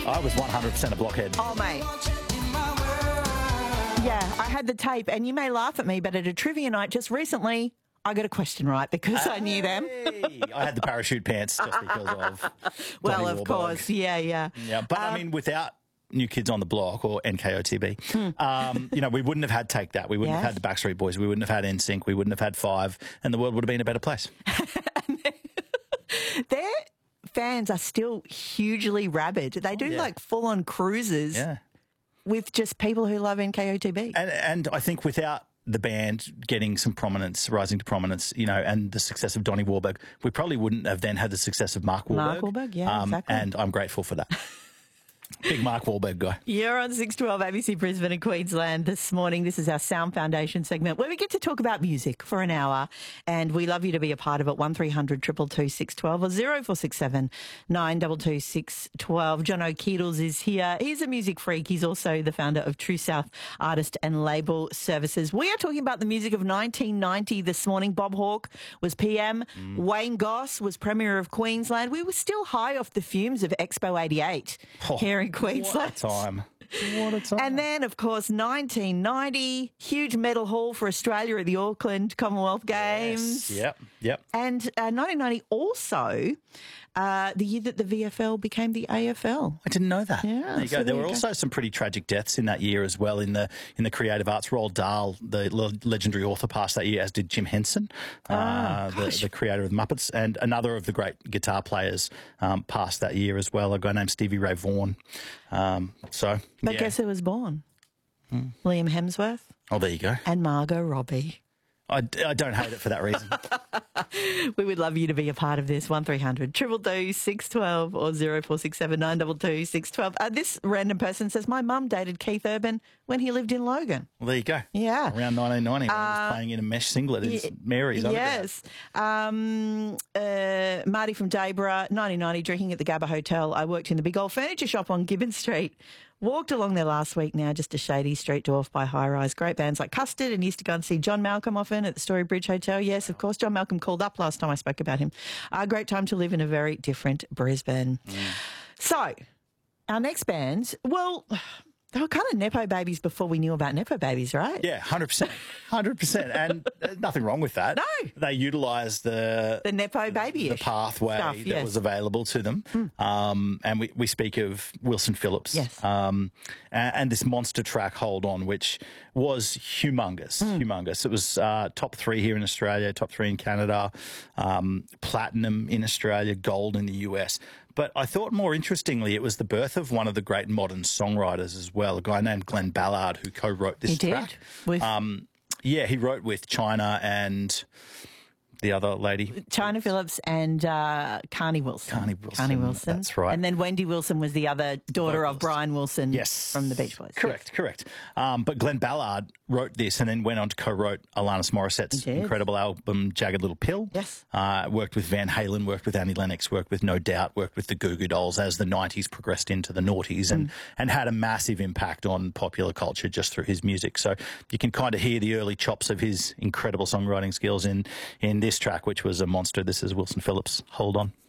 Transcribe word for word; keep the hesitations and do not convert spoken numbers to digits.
I was one hundred percent a blockhead. Oh, mate. Yeah, I had the tape, and you may laugh at me, but at a trivia night just recently, I got a question right because I knew them. Hey, I had the parachute pants just because of Well, Donnie of Wahlberg. course, yeah, yeah. Yeah, but Um, I mean, without New Kids on the Block or N K O T B, Hmm. um, you know, we wouldn't have had Take That. We wouldn't Yes. have had the Backstreet Boys. We wouldn't have had N Sync. We wouldn't have had Five, and the world would have been a better place. Their fans are still hugely rabid. They do yeah. like full-on cruises Yeah. with just people who love N K O T B. And, and I think without the band getting some prominence, rising to prominence, you know, and the success of Donnie Wahlberg, we probably wouldn't have then had the success of Mark Wahlberg. Mark Wahlberg, yeah, exactly. And I'm grateful for that. Big Mark Wahlberg guy. You're on six twelve A B C Brisbane and Queensland this morning. This is our Sound Foundation segment where we get to talk about music for an hour, and we love you to be a part of it. one three hundred two two two six one two or zero four six seven nine two two six one two. John O'Keedles is here. He's a music freak. He's also the founder of True South Artist and Label Services. We are talking about the music of nineteen ninety this morning. Bob Hawke was P M. Mm. Wayne Goss was Premier of Queensland. We were still high off the fumes of Expo eighty-eight Oh, here in Queensland. What a time. What a time. And then, of course, nineteen ninety, huge medal haul for Australia at the Auckland Commonwealth Games. Yes. Yep, yep. And uh, nineteen ninety also, uh, the year that the V F L became the A F L. I didn't know that. Yeah, there you so go. there There you were go. also some pretty tragic deaths in that year as well in the in the creative arts. Roald Dahl, the le- legendary author, passed that year, as did Jim Henson, uh, the, the creator of the Muppets, and another of the great guitar players um, passed that year as well, a guy named Stevie Ray Vaughan. Um, so, But yeah. guess who was born? Liam Hemsworth Oh, there you go. and Margot Robbie. I, I don't hate it for that reason. We would love you to be a part of this. one three hundred two two two six one two or zero four six seven nine two two six one two. Uh, this random person says, my mum dated Keith Urban when he lived in Logan. Well, there you go. Yeah. Around nineteen ninety, when he was playing in a mesh singlet in Ye- Mary's Underground. Yes. Um, uh, Marty from Dayborough, nineteen ninety, drinking at the Gabba Hotel. I worked in the big old furniture shop on Gibbon Street. Walked along there last week now, just a shady street dwarfed by high rise. Great bands like Custard, and used to go and see John Malcolm often at the Story Bridge Hotel. Yes, of course, John Malcolm called up last time I spoke about him. A great time to live in a very different Brisbane. Mm. So, our next band, well, they were kind of Nepo babies before we knew about Nepo babies, right? Yeah, one hundred percent. one hundred percent. And there's nothing wrong with that. No. They utilised the The Nepo baby the pathway stuff, that yes. was available to them. Um, and we, we speak of Wilson Phillips. Yes. Um, and, and this monster track, Hold On, which was humongous, humongous. It was uh, top three here in Australia, top three in Canada, um, platinum in Australia, gold in the U S. But I thought more interestingly, it was the birth of one of the great modern songwriters as well, a guy named Glenn Ballard, who co-wrote this He did. track. With Um, yeah, he wrote with China and the other lady. China Phillips and uh, Carney Wilson. Carney Wilson, Carney Wilson. that's right. And then Wendy Wilson was the other daughter of Vocalist. Brian Wilson Yes. from the Beach Boys. Correct, correct. Um, but Glenn Ballard wrote this and then went on to co-wrote Alanis Morissette's He did. incredible album, Jagged Little Pill. Yes. Uh, worked with Van Halen, worked with Annie Lennox, worked with No Doubt, worked with the Goo Goo Dolls as the nineties progressed into the noughties and, Mm. and had a massive impact on popular culture just through his music. So you can kind of hear the early chops of his incredible songwriting skills in, in this track, which was a monster. This is Wilson Phillips. Hold On.